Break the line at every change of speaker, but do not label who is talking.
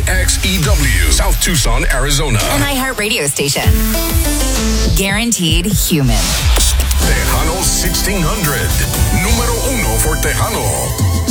KXEW, South Tucson, Arizona.
An iHeart radio station. Guaranteed human.
Tejano 1600. Número 1 for Tejano.